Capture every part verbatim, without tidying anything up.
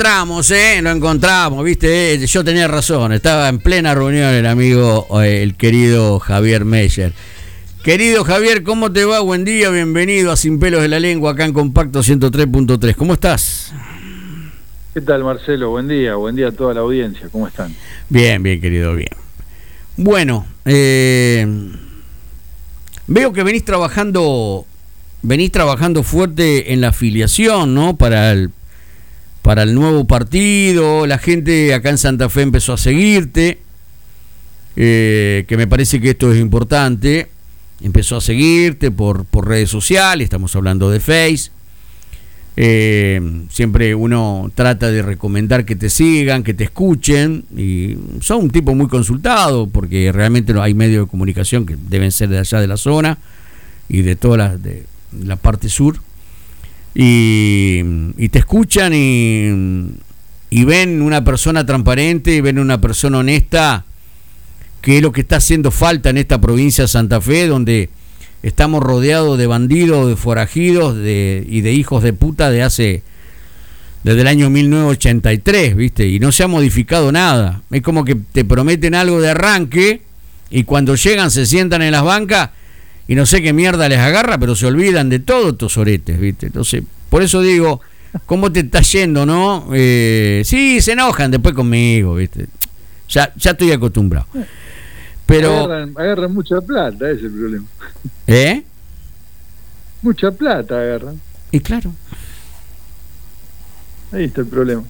encontramos, ¿eh? Lo encontramos, ¿viste? Eh, yo tenía razón, estaba en plena reunión el amigo, eh, el querido Javier Meyer. Querido Javier, ¿cómo te va? Buen día, bienvenido a Sin Pelos de la Lengua, acá en Compacto ciento tres punto tres. ¿Cómo estás? ¿Qué tal, Marcelo? Buen día, buen día a toda la audiencia, ¿cómo están? Bien, bien, querido, bien. Bueno, eh, veo que venís trabajando, venís trabajando fuerte en la afiliación, ¿no? Para el para el nuevo partido, la gente acá en Santa Fe empezó a seguirte, eh, que me parece que esto es importante, empezó a seguirte por, por redes sociales, estamos hablando de Face, eh, siempre uno trata de recomendar que te sigan, que te escuchen, y son un tipo muy consultado, porque realmente no hay medios de comunicación que deben ser de allá de la zona, y de toda la, de la parte sur, Y, y te escuchan y, y ven una persona transparente, y ven una persona honesta, que es lo que está haciendo falta en esta provincia de Santa Fe, donde estamos rodeados de bandidos, de forajidos de, y de hijos de puta de hace desde el año mil novecientos ochenta y tres, ¿viste? Y no se ha modificado nada. Es como que te prometen algo de arranque y cuando llegan se sientan en las bancas y no sé qué mierda les agarra, pero se olvidan de todos estos oretes, ¿viste? Entonces, por eso digo, ¿cómo te está yendo, no? Eh, sí, se enojan después conmigo, ¿viste? Ya, ya estoy acostumbrado. Pero agarran, agarran mucha plata, ese es el problema. ¿Eh? Mucha plata agarran. Y claro. Ahí está el problema.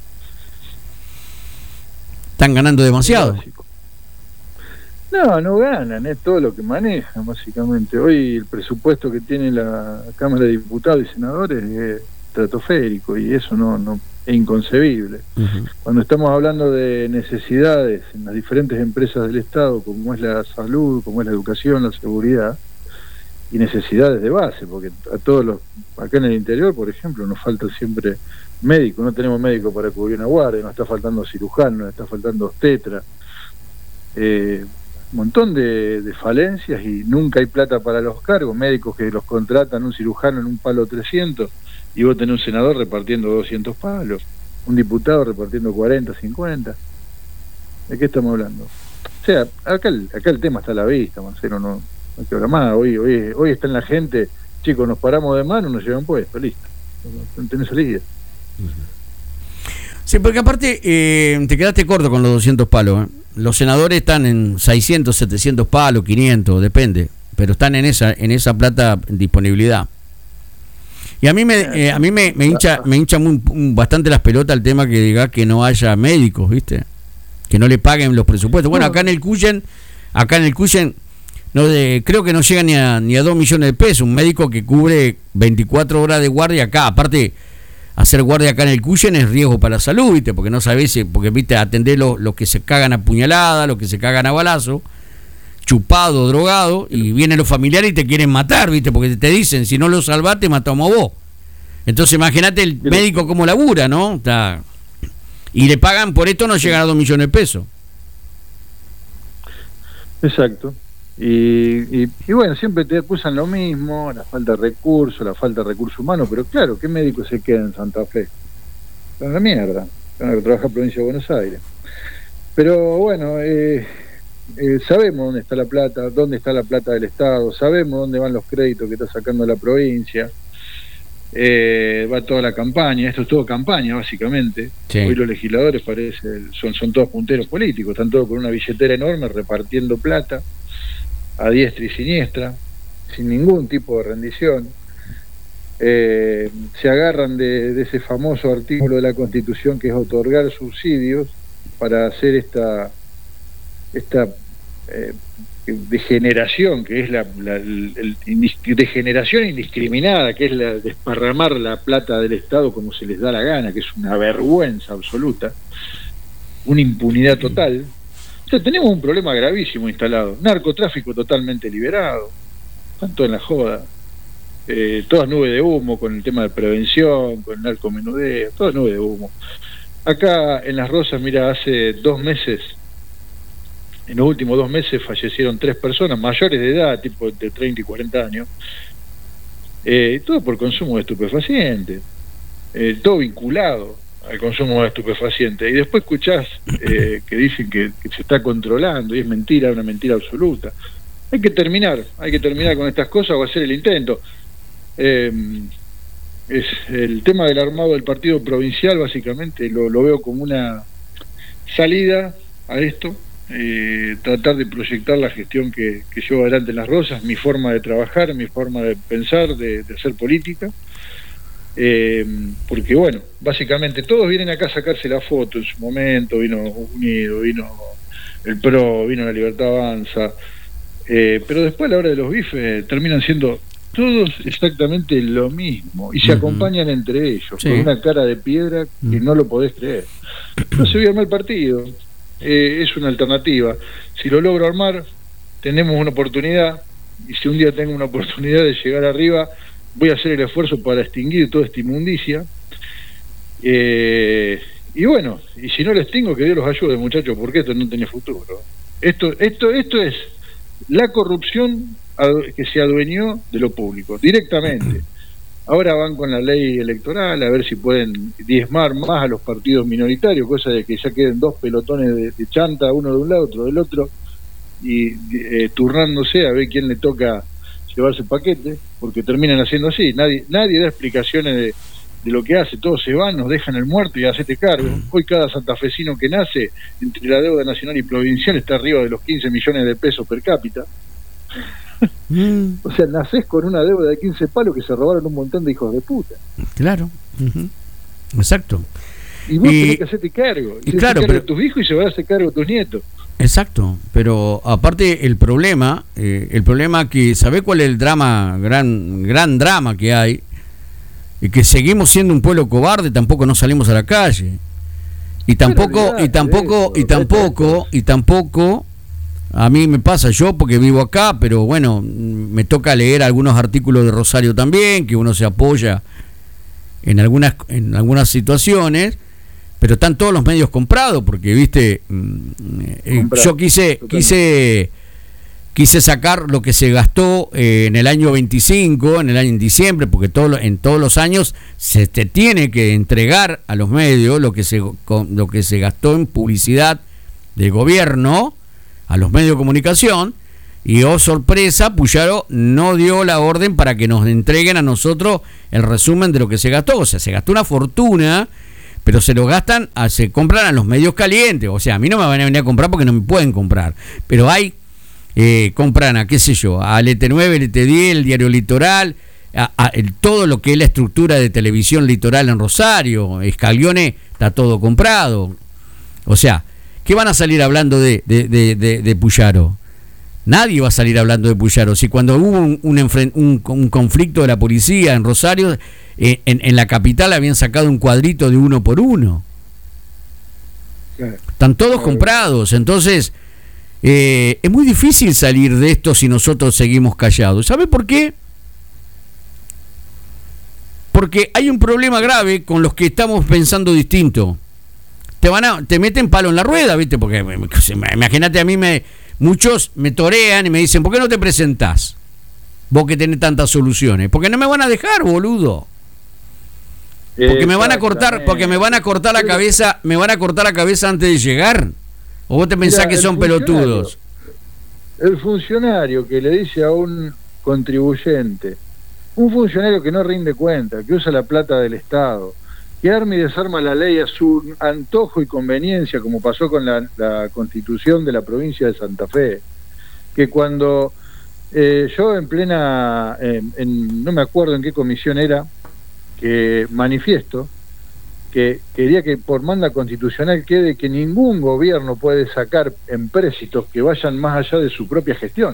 Están ganando demasiado. No, no ganan, es todo lo que manejan, básicamente. Hoy el presupuesto que tiene la Cámara de Diputados y Senadores es estratosférico y eso no, no es inconcebible. Uh-huh. Cuando estamos hablando de necesidades en las diferentes empresas del Estado, como es la salud, como es la educación, la seguridad, y necesidades de base, porque a todos los, acá en el interior, por ejemplo, nos falta siempre médico, no tenemos médico para cubrir una guardia, nos está faltando cirujano, nos está faltando obstetra, eh, un montón de, de falencias y nunca hay plata para los cargos, médicos que los contratan, un cirujano en un palo trescientos y vos tenés un senador repartiendo doscientos palos, un diputado repartiendo cuarenta, cincuenta. ¿De qué estamos hablando? O sea, acá el, acá el tema está a la vista, Marcelo, no, no hay que hablar más. Hoy, hoy, hoy está en la gente, chicos, nos paramos de mano, nos llevan puesto, listo, no, no tenés salida. Sí, porque aparte eh, te quedaste corto con los doscientos palos, ¿eh? Los senadores están en seiscientos, setecientos palos, quinientos, depende, pero están en esa en esa plata en disponibilidad. Y a mí me eh, a mí me, me hincha me hincha muy, bastante las pelotas el tema que diga que no haya médicos, ¿viste? Que no le paguen los presupuestos. Bueno, acá en el Cuyen, acá en el Cuyen no de, creo que no llega ni a ni a dos millones de pesos, un médico que cubre veinticuatro horas de guardia acá, aparte hacer guardia acá en el Cuyen es riesgo para la salud, ¿viste? Porque no sabés, porque viste, atender los lo que se cagan a puñalada, los que se cagan a balazo, chupado, drogado, y vienen los familiares y te quieren matar, ¿viste? Porque te dicen, si no lo salvás, te matamos vos. Entonces imagínate el médico cómo labura, ¿no? Está, y le pagan, por esto no llegan a dos millones de pesos. Exacto. Y, y, y bueno, siempre te acusan lo mismo, la falta de recursos, la falta de recursos humanos, pero claro, ¿qué médico se queda en Santa Fe? Están la mierda, van a trabajar en provincia de Buenos Aires. Pero bueno, eh, eh, sabemos dónde está la plata, dónde está la plata del Estado, sabemos dónde van los créditos que está sacando la provincia, eh, va toda la campaña, esto es todo campaña básicamente. Sí. Hoy los legisladores parece, son, son todos punteros políticos, están todos con una billetera enorme repartiendo plata a diestra y siniestra, sin ningún tipo de rendición. Eh, se agarran de, de ese famoso artículo de la Constitución que es otorgar subsidios para hacer esta esta eh, degeneración que es la, la el, el, degeneración indiscriminada que es la desparramar la plata del Estado como se les da la gana, que es una vergüenza absoluta, una impunidad total. O sea, tenemos un problema gravísimo instalado, narcotráfico totalmente liberado, tanto en la joda, eh, todas nubes de humo con el tema de prevención, con el narcomenudeo, todas nubes de humo. Acá en Las Rosas, mira, hace dos meses, en los últimos dos meses fallecieron tres personas mayores de edad, tipo de treinta y cuarenta años, eh, todo por consumo de estupefacientes, eh, todo vinculado al consumo de estupefacientes, y después escuchás eh, que dicen que, que se está controlando, y es mentira, una mentira absoluta. Hay que terminar, hay que terminar con estas cosas o hacer el intento. Eh, es el tema del armado del partido provincial, básicamente lo, lo veo como una salida a esto, eh, tratar de proyectar la gestión que, que llevo adelante en Las Rosas, mi forma de trabajar, mi forma de pensar, de, de hacer política. Eh, porque bueno, básicamente todos vienen acá a sacarse la foto en su momento, vino Unido, vino el P R O, vino la Libertad Avanza, eh, pero después a la hora de los bifes terminan siendo todos exactamente lo mismo y se uh-huh. acompañan entre ellos, sí. con una cara de piedra que uh-huh. no lo podés creer. No se voy a armar el partido, eh, es una alternativa. Si lo logro armar, tenemos una oportunidad, y si un día tengo una oportunidad de llegar arriba, voy a hacer el esfuerzo para extinguir toda esta inmundicia. Eh, y bueno, y si no les extingo, que Dios los ayude, muchachos, porque esto no tiene futuro. Esto, esto, esto es la corrupción que se adueñó de lo público, directamente. Ahora van con la ley electoral a ver si pueden diezmar más a los partidos minoritarios, cosa de que ya queden dos pelotones de, de chanta, uno de un lado, otro del otro, y eh, turnándose a ver quién le toca llevarse el paquete, porque terminan haciendo así. Nadie nadie da explicaciones de, de lo que hace, todos se van, nos dejan el muerto y hacete cargo. Hoy cada santafesino que nace, entre la deuda nacional y provincial, está arriba de los quince millones de pesos per cápita. Mm. O sea, nacés con una deuda de quince palos que se robaron un montón de hijos de puta. Claro, uh-huh. Exacto. Y vos y, tenés que hacerte cargo. Y, y claro, cargo pero... de tus hijos y se van a hacer cargo de tus nietos. Exacto, pero aparte el problema, eh, el problema que, ¿sabe cuál es el drama, gran gran drama que hay? Y que seguimos siendo un pueblo cobarde, tampoco no salimos a la calle. Y tampoco, y tampoco, y tampoco, y tampoco, a mí me pasa, yo porque vivo acá, pero bueno, me toca leer algunos artículos de Rosario también, que uno se apoya en algunas, en algunas situaciones. Pero están todos los medios comprados, porque viste, eh, yo quise, quise, quise sacar lo que se gastó eh, en el año veinticinco, en el año en diciembre, porque todo, en todos los años se te tiene que entregar a los medios lo que se, con, lo que se gastó en publicidad del gobierno a los medios de comunicación. Y oh sorpresa, Puyaro no dio la orden para que nos entreguen a nosotros el resumen de lo que se gastó. O sea, se gastó una fortuna, pero se lo gastan, a, se compran a los medios calientes. O sea, a mí no me van a venir a comprar porque no me pueden comprar. Pero hay, eh, compran a, qué sé yo, a L T nueve, L T diez, el Diario Litoral, a, a el, todo lo que es la estructura de televisión litoral en Rosario, Escalione, está todo comprado. O sea, ¿qué van a salir hablando de, de, de, de, de Puyaro? Nadie va a salir hablando de Puyaro. Si cuando hubo un, un, un, un conflicto de la policía en Rosario, eh, en, en la capital habían sacado un cuadrito de uno por uno. Claro. Están todos claro. comprados. Entonces, eh, es muy difícil salir de esto si nosotros seguimos callados. ¿Sabe por qué? Porque hay un problema grave con los que estamos pensando distinto. Te van a, te meten palo en la rueda, ¿viste? Porque imagínate, a mí me... Muchos me torean y me dicen, ¿por qué no te presentás? Vos que tenés tantas soluciones. Porque no me van a dejar, boludo. Porque me van a cortar, porque me van a cortar la cabeza, me van a cortar la cabeza antes de llegar. ¿O vos te pensás Mira, que son pelotudos? El funcionario que le dice a un contribuyente, un funcionario que no rinde cuenta, que usa la plata del Estado, que arma y desarma la ley a su antojo y conveniencia, como pasó con la, la Constitución de la provincia de Santa Fe, que cuando eh, yo en plena, eh, en, no me acuerdo en qué comisión era, que manifiesto que quería que por manda constitucional quede que ningún gobierno puede sacar empréstitos que vayan más allá de su propia gestión.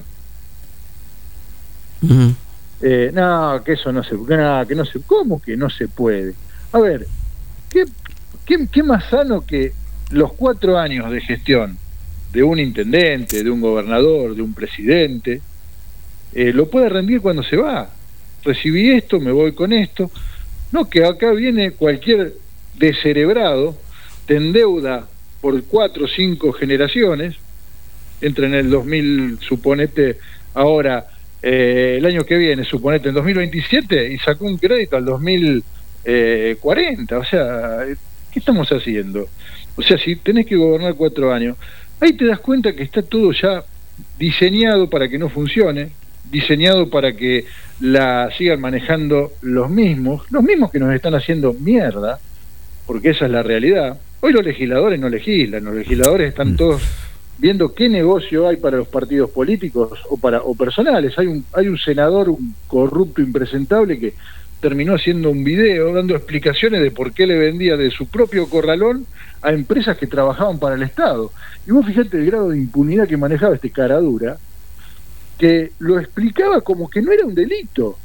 Uh-huh. eh, no, que eso no se, que no, que no se, ¿cómo que no se puede? A ver, ¿qué, qué, ¿qué más sano que los cuatro años de gestión de un intendente, de un gobernador, de un presidente, eh, lo puede rendir cuando se va? Recibí esto, me voy con esto. No, que acá viene cualquier descerebrado, te endeuda por cuatro o cinco generaciones, entra en el dos mil, suponete, ahora, eh, el año que viene, suponete, en dos mil veintisiete, y sacó un crédito al dos mil... Eh, cuarenta, o sea, ¿qué estamos haciendo? O sea, si tenés que gobernar cuatro años, ahí te das cuenta que está todo ya diseñado para que no funcione, diseñado para que la sigan manejando los mismos, los mismos que nos están haciendo mierda, porque esa es la realidad. Hoy los legisladores no legislan, los legisladores están todos viendo qué negocio hay para los partidos políticos o para o personales. Hay un hay un senador, un corrupto impresentable, que terminó haciendo un video dando explicaciones de por qué le vendía de su propio corralón a empresas que trabajaban para el Estado. Y vos fijate el grado de impunidad que manejaba este caradura, que lo explicaba como que no era un delito.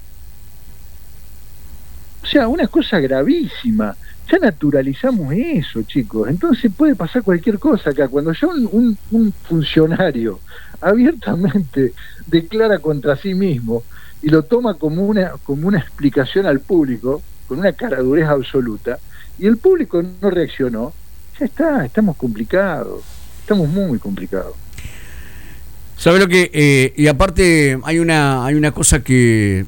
O sea, una cosa gravísima. Ya naturalizamos eso, chicos. Entonces puede pasar cualquier cosa acá. Cuando ya un, un, un funcionario abiertamente declara contra sí mismo y lo toma como una, como una explicación al público, con una caradurez absoluta, y el público no reaccionó, ya está, estamos complicados. Estamos muy complicados. ¿Sabes lo que? Eh, y aparte hay una, hay una cosa que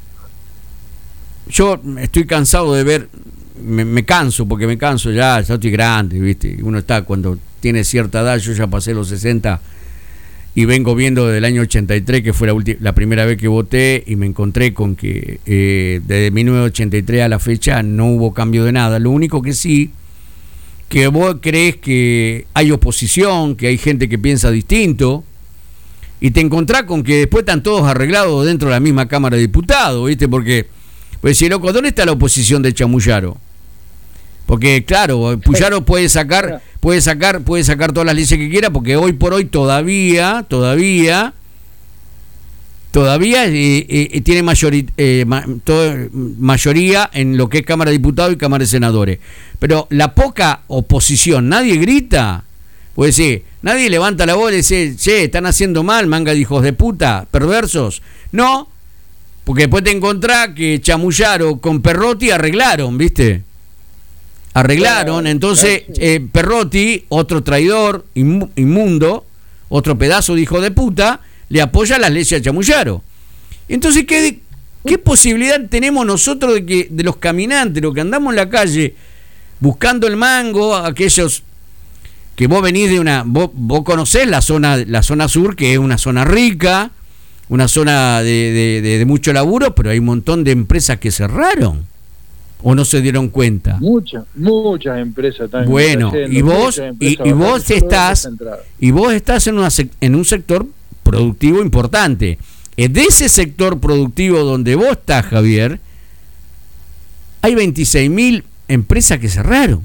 yo estoy cansado de ver. Me, me canso, porque me canso ya, ya estoy grande, ¿viste? Uno está cuando tiene cierta edad, yo ya pasé los sesenta y vengo viendo desde el año ochenta y tres, que fue la, la primera vez que voté, y me encontré con que eh, desde mil novecientos ochenta y tres a la fecha no hubo cambio de nada. Lo único que sí, que vos crees que hay oposición, que hay gente que piensa distinto, y te encontrás con que después están todos arreglados dentro de la misma Cámara de Diputados, ¿viste? Porque, pues si loco, ¿dónde está la oposición de Chamullaro? Porque claro, Puyaro puede sacar, puede sacar, puede sacar todas las leyes que quiera, porque hoy por hoy todavía, todavía, todavía eh, eh, tiene mayori, eh, ma, todo, mayoría en lo que es Cámara de Diputados y Cámara de Senadores. Pero la poca oposición, nadie grita, pues sí, nadie levanta la voz y dice, che, están haciendo mal, manga de hijos de puta, perversos. No, porque después te encontrás que Chamullaro con Perrotti arreglaron, ¿viste? Arreglaron, claro, entonces claro, sí. eh, Perrotti, otro traidor, inmundo, otro pedazo de hijo de puta, le apoya las leyes a Chamullaro. Entonces, ¿qué, qué posibilidad tenemos nosotros de que de los caminantes, los que andamos en la calle buscando el mango, aquellos que vos venís de una, vos, vos conocés la zona, la zona sur, que es una zona rica, una zona de, de, de, de mucho laburo, pero hay un montón de empresas que cerraron. ¿O no se dieron cuenta? Muchas, muchas empresas también. Bueno, y vos, y, y vos estás, y vos estás en, una, en un sector productivo importante. De ese sector productivo donde vos estás, Javier, hay veintiséis mil empresas que cerraron.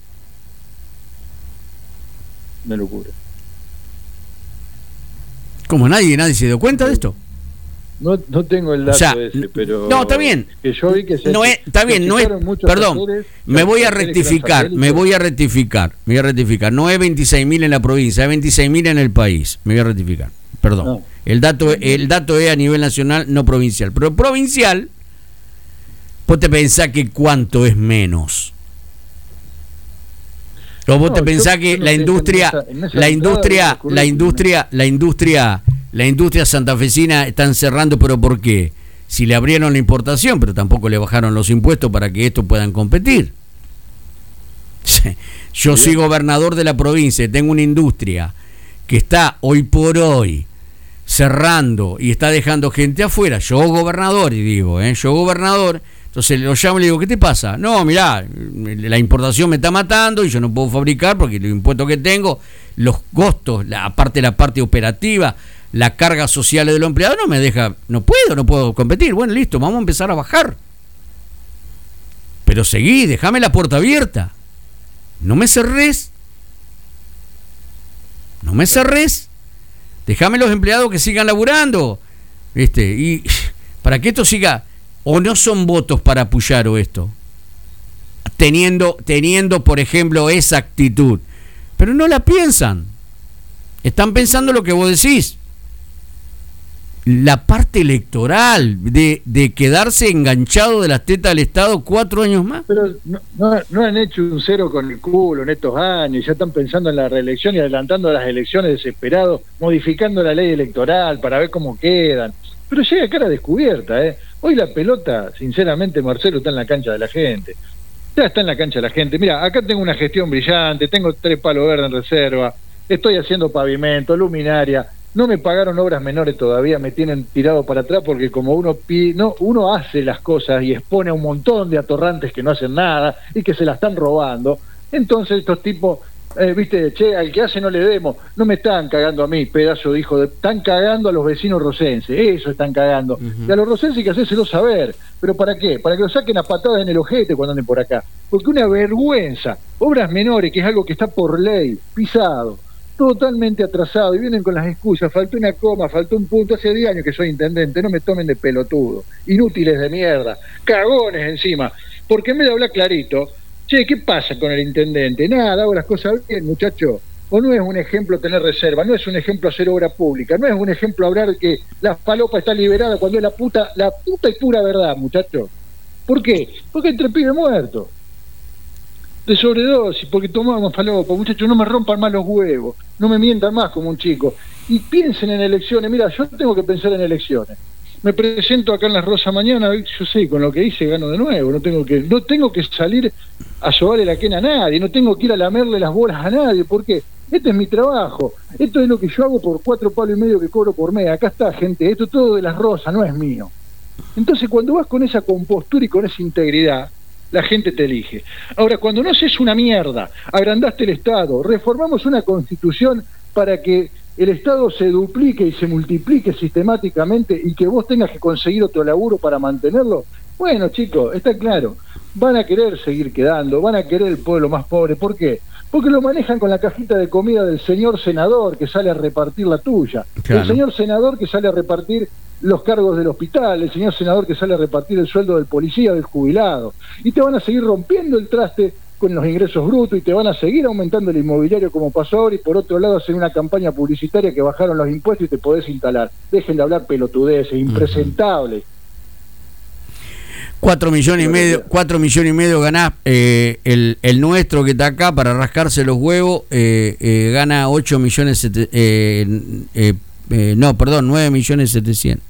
Una locura. ¿Cómo nadie, nadie se dio cuenta de esto? No, no tengo el dato, o sea, ese, pero no, está bien. Que yo vi que se no es, está bien, no es, perdón, factores, me voy a rectificar, me voy a rectificar, me voy a rectificar. No es veintiséis mil en la provincia, es veintiséis mil en el país. Me voy a rectificar. Perdón. No. El dato el dato es a nivel nacional, no provincial. Pero provincial, vos te pensás que cuánto es menos. O vos no, te pensás yo, que yo no la, industria, esa, esa la industria, la industria, la industria, la industria santafesina están cerrando, pero ¿por qué? Si le abrieron la importación, pero tampoco le bajaron los impuestos para que estos puedan competir. Yo soy gobernador de la provincia, tengo una industria que está hoy por hoy cerrando y está dejando gente afuera. Yo gobernador, y digo, ¿eh? yo gobernador. Entonces lo llamo y le digo, ¿qué te pasa? No, mirá, la importación me está matando y yo no puedo fabricar porque los impuestos que tengo, los costos, la, aparte de la parte operativa, la carga social de los empleados no me deja, no puedo, no puedo competir. Bueno, listo, vamos a empezar a bajar. Pero seguí, déjame la puerta abierta. No me cerrés. No me cerrés. Déjame los empleados que sigan laburando. ¿Viste? Y para que esto siga... ¿O no son votos para Puyaro esto? Teniendo, teniendo, por ejemplo, esa actitud. Pero no la piensan. Están pensando lo que vos decís. La parte electoral de, de quedarse enganchado de las tetas del Estado cuatro años más. Pero no, no, no han hecho un cero con el culo en estos años. Ya están pensando en la reelección y adelantando las elecciones desesperados, modificando la ley electoral para ver cómo quedan. Pero llega cara descubierta, ¿eh? Hoy la pelota, sinceramente, Marcelo, está en la cancha de la gente. Ya está en la cancha la gente. Mira, acá tengo una gestión brillante, tengo tres palos verdes en reserva, estoy haciendo pavimento, luminaria, no me pagaron obras menores todavía, me tienen tirado para atrás porque como uno pide, no, uno hace las cosas y expone a un montón de atorrantes que no hacen nada y que se la están robando, entonces estos tipos, eh, viste, che, al que hace no le demos, no me están cagando a mí, pedazo de hijo de... Están cagando a los vecinos rocenses, eso están cagando. Uh-huh. Y a los rocenses hay que hacérselo saber. ¿Pero para qué? Para que lo saquen a patadas en el ojete cuando anden por acá. Porque una vergüenza, obras menores, que es algo que está por ley, pisado, totalmente atrasado, y vienen con las excusas, faltó una coma, faltó un punto, hace diez años que soy intendente, no me tomen de pelotudo, inútiles de mierda, cagones encima, porque en vez de hablar clarito, che, ¿qué pasa con el intendente? Nada, hago las cosas bien, muchacho. O no es un ejemplo tener reserva, no es un ejemplo hacer obra pública, no es un ejemplo hablar que la falopa está liberada cuando es la puta, la puta y pura verdad, muchacho. ¿Por qué? Porque hay tres pibes muertos. De sobredosis, porque tomamos falopa, muchachos, no me rompan más los huevos, no me mientan más como un chico. Y piensen en elecciones, mira, yo tengo que pensar en elecciones. Me presento acá en Las Rosas mañana, yo sé, con lo que hice gano de nuevo, no tengo que, no tengo que salir a sobarle la quena a nadie, no tengo que ir a lamerle las bolas a nadie, ¿por qué? Este es mi trabajo, esto es lo que yo hago por cuatro palos y medio que cobro por mes, acá está, gente, esto todo de Las Rosas, no es mío. Entonces cuando vas con esa compostura y con esa integridad, la gente te elige. Ahora, cuando no haces una mierda, agrandaste el Estado, reformamos una constitución para que el Estado se duplique y se multiplique sistemáticamente y que vos tengas que conseguir otro laburo para mantenerlo, bueno, chicos, está claro, van a querer seguir quedando, van a querer el pueblo más pobre. ¿Por qué? Porque lo manejan con la cajita de comida del señor senador que sale a repartir la tuya, claro. El señor senador que sale a repartir los cargos del hospital, el señor senador que sale a repartir el sueldo del policía, del jubilado, y te van a seguir rompiendo el traste con los ingresos brutos y te van a seguir aumentando el inmobiliario como pasó ahora, y por otro lado hacer una campaña publicitaria que bajaron los impuestos y te podés instalar. Dejen de hablar pelotudeces, impresentables. Cuatro millones y medio, cuatro millones y medio ganás, eh, el, el nuestro que está acá para rascarse los huevos, eh, eh, gana ocho millones, sete, eh, eh, eh, no, perdón, nueve millones setecientos.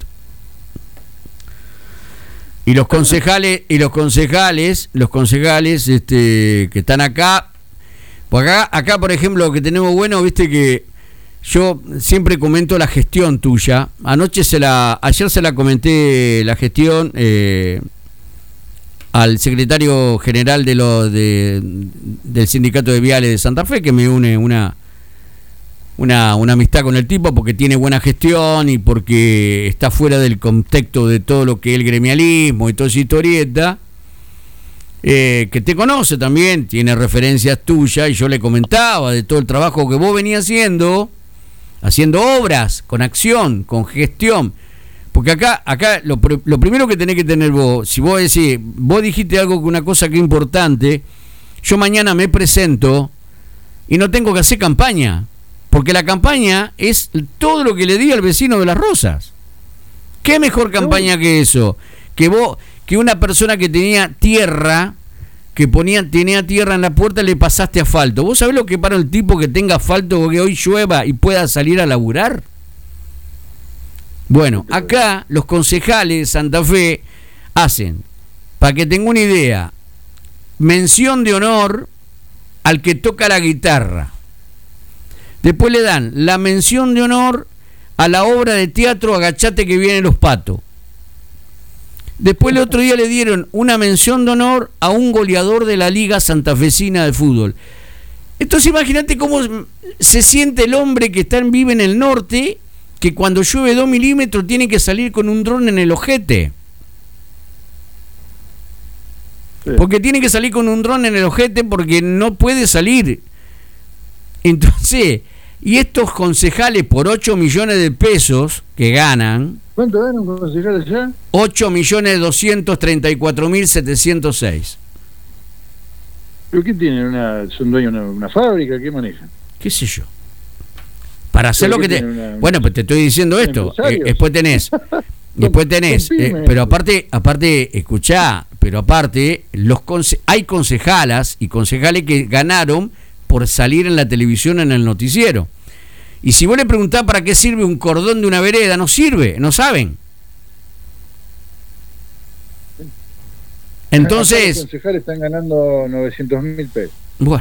Y los concejales, y los concejales, los concejales este, que están acá, pues acá, acá por ejemplo, lo que tenemos bueno, viste que yo siempre comento la gestión tuya. Anoche se la, ayer se la comenté la gestión eh, al secretario general de lo de, del sindicato de viales de Santa Fe, que me une una Una, una amistad con el tipo porque tiene buena gestión y porque está fuera del contexto de todo lo que es el gremialismo y toda esa historieta, eh, que te conoce también, tiene referencias tuyas, y yo le comentaba de todo el trabajo que vos venías haciendo, haciendo obras, con acción, con gestión, porque acá, acá lo, lo primero que tenés que tener vos, si vos decís, vos dijiste algo, una cosa que es importante, yo mañana me presento y no tengo que hacer campaña, porque la campaña es todo lo que le diga al vecino de Las Rosas. ¿Qué mejor campaña que eso? Que vos, que una persona que tenía tierra, que ponía, tenía tierra en la puerta, le pasaste asfalto. ¿Vos sabés lo que para el tipo que tenga asfalto o que hoy llueva y pueda salir a laburar? Bueno, acá los concejales de Santa Fe hacen, para que tenga una idea, mención de honor al que toca la guitarra. Después le dan la mención de honor a la obra de teatro Agachate que vienen los patos. Después el otro día le dieron una mención de honor a un goleador de la Liga Santafesina de Fútbol. Entonces imagínate cómo se siente el hombre que está en, vive en el norte, que cuando llueve dos milímetros tiene que salir con un dron en el ojete. Sí. Porque tiene que salir con un dron en el ojete porque no puede salir. Entonces, y estos concejales por ocho millones de pesos que ganan... ¿Cuánto ganan los concejales ya? ocho millones doscientos treinta y cuatro mil setecientos seis. ¿Pero qué tienen? Una, ¿Son dueños de una, una fábrica? ¿Qué manejan? ¿Qué sé yo? Para hacer lo que te... Una, bueno, pues te estoy diciendo esto. Eh, después tenés... después tenés... Eh, pero aparte, aparte, escuchá, pero aparte, los conce- hay concejalas y concejales que ganaron por salir en la televisión en el noticiero. Y si vos le preguntás para qué sirve un cordón de una vereda, no sirve, no saben. Entonces... Los concejales están ganando novecientos mil pesos. Bueno.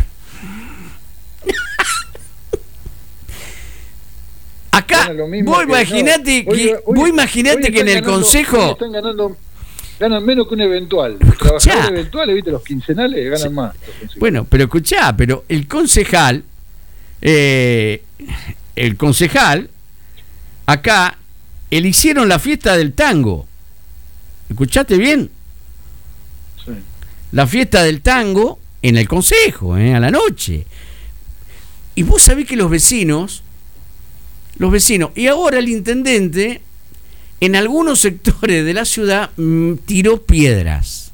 Acá, vos imaginate no, que, hoy, vos imaginate que en el ganando, consejo... Están ganando, ganan menos que un eventual. Los trabajadores eventuales, viste, los quincenales ganan sí. más. Bueno, pero escuchá, pero el concejal, eh, el concejal, acá, eligieron la fiesta del tango. ¿Escuchaste bien? Sí. La fiesta del tango en el consejo, eh, a la noche. Y vos sabés que los vecinos... Los vecinos, y ahora el intendente en algunos sectores de la ciudad mmm, tiró piedras.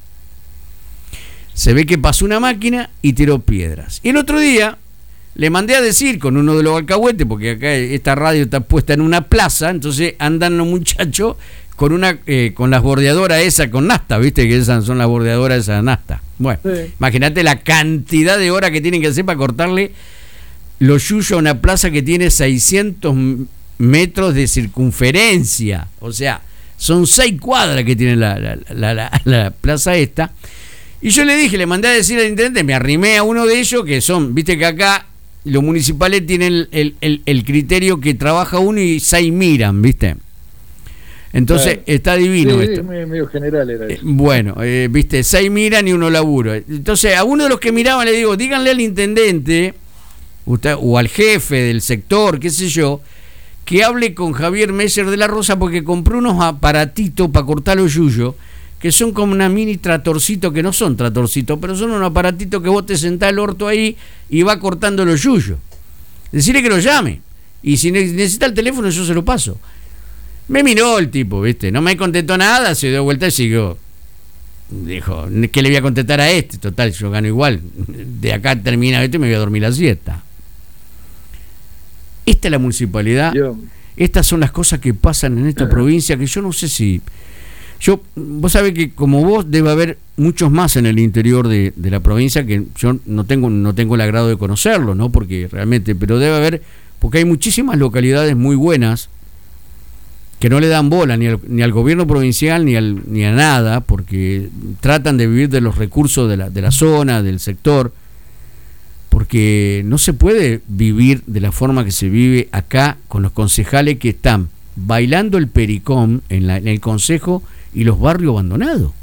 Se ve que pasó una máquina y tiró piedras. Y el otro día le mandé a decir con uno de los alcahuetes, porque acá esta radio está puesta en una plaza, entonces andan los muchachos con una eh, con las bordeadoras esas con nafta, viste que esas son las bordeadoras esas nafta. Bueno, sí. Imagínate la cantidad de horas que tienen que hacer para cortarle los yuyos a una plaza que tiene seiscientos metros de circunferencia. O sea, son seis cuadras que tiene la, la, la, la, la plaza esta. Y yo le dije, le mandé a decir al intendente, me arrimé a uno de ellos, que son, viste que acá los municipales tienen el, el, el, el criterio que trabaja uno y seis miran, viste. Entonces, claro. Está divino sí, esto. Medio, medio general era eso. Eh, bueno, eh, viste, seis miran y uno labura. Entonces, a uno de los que miraban le digo, díganle al intendente... Usted, o al jefe del sector, qué sé yo, que hable con Javier Messer de la Rosa porque compró unos aparatitos para cortar los yuyos, que son como una mini tratorcito, que no son tratorcitos, pero son unos aparatitos que vos te sentás el orto ahí y va cortando los yuyos. Decirle que lo llame, y si necesita el teléfono yo se lo paso. Me miró el tipo, viste, no me contestó nada, se dio vuelta y siguió. Dijo, ¿qué le voy a contestar a este? Total, yo gano igual. De acá termina esto y me voy a dormir la siesta. Esta es la municipalidad. Yo. Estas son las cosas que pasan en esta provincia que yo no sé si... yo Vos sabés que como vos debe haber muchos más en el interior de, de la provincia que yo no tengo no tengo el agrado de conocerlo, ¿no? Porque realmente, pero debe haber, porque hay muchísimas localidades muy buenas que no le dan bola ni al, ni al gobierno provincial ni, al, ni a nada, porque tratan de vivir de los recursos de la, de la zona, del sector, porque no se puede vivir de la forma que se vive acá con los concejales que están bailando el pericón en, la, en el consejo y los barrios abandonados.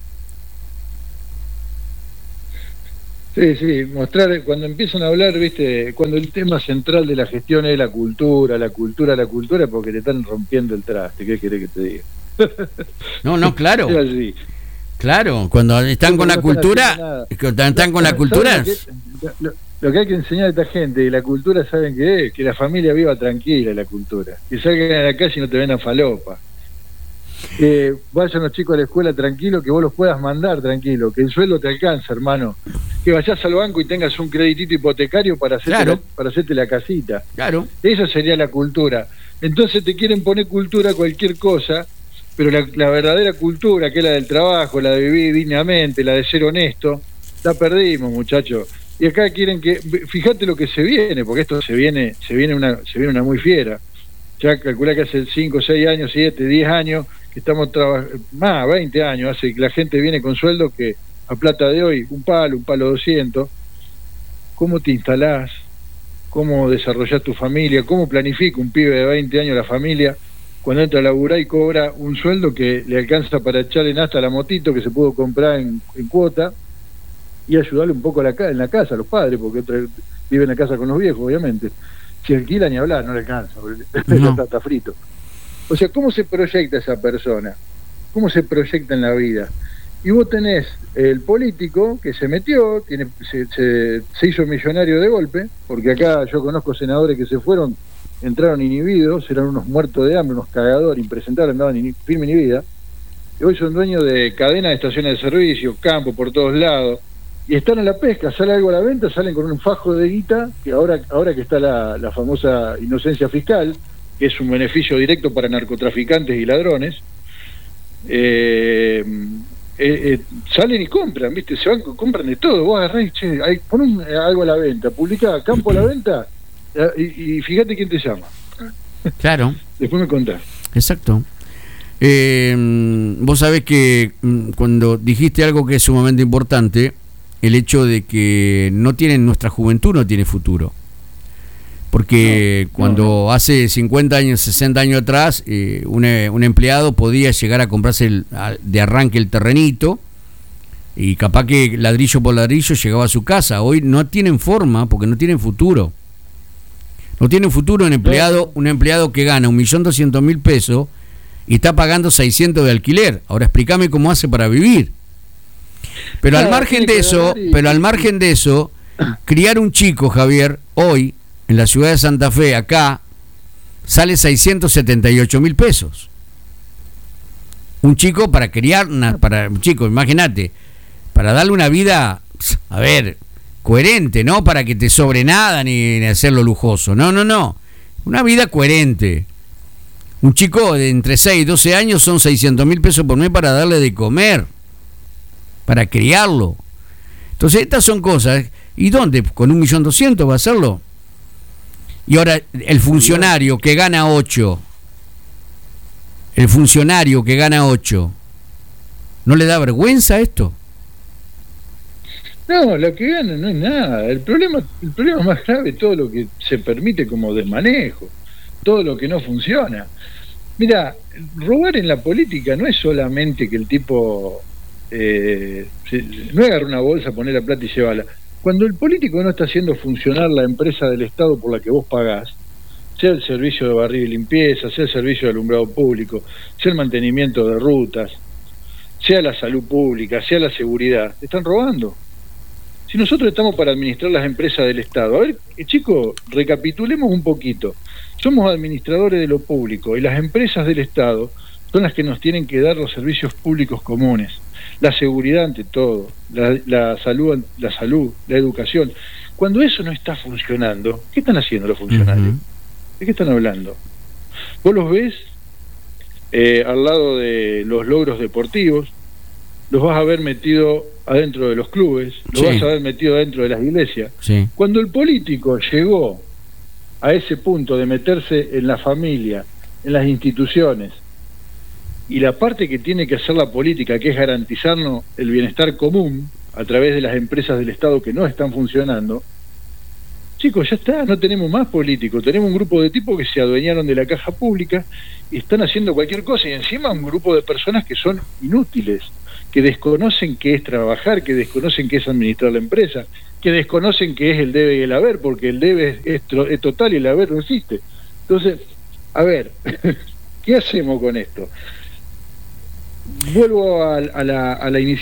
Sí, sí, mostrar, cuando empiezan a hablar, viste, cuando el tema central de la gestión es la cultura, la cultura, la cultura, porque te están rompiendo el traste, ¿qué querés que te diga? No, no, claro. Claro, cuando están con la cultura, cuando están con la cultura... Lo, lo que hay que enseñar a esta gente de la cultura, ¿saben qué es? Que la familia viva tranquila, la cultura. Que salgan a la calle y no te vendan falopa. Que vayan los chicos a la escuela tranquilo, que vos los puedas mandar tranquilo, que el sueldo te alcanza, hermano. Que vayas al banco y tengas un creditito hipotecario para hacerte, claro. la, para hacerte la casita. Claro. Esa sería la cultura. Entonces te quieren poner cultura a cualquier cosa, pero la, la verdadera cultura, que es la del trabajo, la de vivir dignamente, la de ser honesto, la perdimos, muchachos. Y acá quieren que, fíjate lo que se viene, porque esto se viene, se viene una, se viene una muy fiera. Ya calcula que hace cinco, seis años, siete, diez años que estamos trabajando, más, veinte años, hace que la gente viene con sueldo que a plata de hoy, un palo, un palo doscientos. ¿Cómo te instalás? ¿Cómo desarrollás tu familia? ¿Cómo planifica un pibe de veinte años la familia cuando entra a laburar y cobra un sueldo que le alcanza para echarle en hasta la motito que se pudo comprar en, en cuota? Y ayudarle un poco a la, en la casa a los padres, porque viven en la casa con los viejos, obviamente. Si alquila ni hablar, no le alcanza, no. está, está frito. O sea, ¿cómo se proyecta esa persona? ¿Cómo se proyecta en la vida? Y vos tenés el político que se metió, tiene, se, se, se hizo millonario de golpe, porque acá yo conozco senadores que se fueron, entraron inhibidos, eran unos muertos de hambre, unos cagadores, impresentables, no daban ni firme ni vida, y hoy son dueños de cadenas de estaciones de servicio, campo por todos lados, y están en la pesca, sale algo a la venta, salen con un fajo de guita, que ahora, ahora que está la, la famosa inocencia fiscal, que es un beneficio directo para narcotraficantes y ladrones, eh, eh, eh, salen y compran, ¿viste? Se van, compran de todo, vos agarrás y che, hay, pon un, algo a la venta, publicá campo a la venta, eh, y, y fíjate quién te llama. Claro. Después me contás. Exacto. Eh, vos sabés que mm, cuando dijiste algo que es sumamente importante, el hecho de que no tienen, nuestra juventud no tiene futuro. Porque no, cuando no, no. hace cincuenta años, sesenta años atrás, eh, un, un empleado podía llegar a comprarse el, a, de arranque el terrenito, y capaz que ladrillo por ladrillo llegaba a su casa. Hoy no tienen forma porque no tienen futuro. No tienen futuro un empleado, un empleado que gana un millón doscientos mil pesos y está pagando seiscientos de alquiler. Ahora explícame cómo hace para vivir. Pero claro, al margen de eso, y... pero al margen de eso, criar un chico, Javier, hoy en la ciudad de Santa Fe, acá, sale seiscientos setenta y ocho mil pesos. Un chico para criar, una, para un chico, imagínate, para darle una vida, a ver, coherente, no para que te sobre nada ni, ni hacerlo lujoso, no, no, no, una vida coherente. Un chico de entre seis y doce años son seiscientos mil pesos por mes para darle de comer, para criarlo. Entonces estas son cosas, ¿y dónde? ¿Con un millón doscientos va a hacerlo? Y ahora el funcionario que gana ocho, el funcionario que gana ocho, ¿no le da vergüenza esto? No, lo que gana no es nada. El problema, el problema más grave es todo lo que se permite como desmanejo, todo lo que no funciona. Mira, robar en la política no es solamente que el tipo eh, se, no agarra una bolsa, poner la plata y llevarla. Cuando el político no está haciendo funcionar la empresa del Estado por la que vos pagás, sea el servicio de barrido y limpieza, sea el servicio de alumbrado público, sea el mantenimiento de rutas, sea la salud pública, sea la seguridad, te están robando. Si nosotros estamos para administrar las empresas del Estado, a ver, chicos, recapitulemos un poquito. Somos administradores de lo público y las empresas del Estado son las que nos tienen que dar los servicios públicos comunes. La seguridad ante todo, la, la salud, la salud, la educación. Cuando eso no está funcionando, ¿qué están haciendo los funcionarios? Uh-huh. ¿De qué están hablando? Vos los ves eh, al lado de los logros deportivos, los vas a ver metido adentro de los clubes, los sí. vas a ver metido adentro de las iglesias. Sí. Cuando el político llegó a ese punto de meterse en la familia, en las instituciones, y la parte que tiene que hacer la política, que es garantizarnos el bienestar común a través de las empresas del Estado que no están funcionando, chicos, ya está, no tenemos más políticos, tenemos un grupo de tipos que se adueñaron de la caja pública y están haciendo cualquier cosa, y encima un grupo de personas que son inútiles, que desconocen qué es trabajar, que desconocen qué es administrar la empresa, que desconocen qué es el debe y el haber, porque el debe es, es, es total y el haber no existe. Entonces, a ver, ¿qué hacemos con esto? Vuelvo a, a la, a la iniciativa.